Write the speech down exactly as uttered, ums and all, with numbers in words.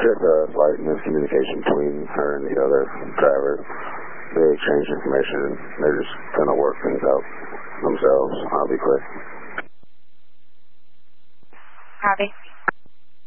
Just a slight miscommunication between her and the other driver. They exchanged information, and they're just going to work things out themselves. I'll be quick. Copy.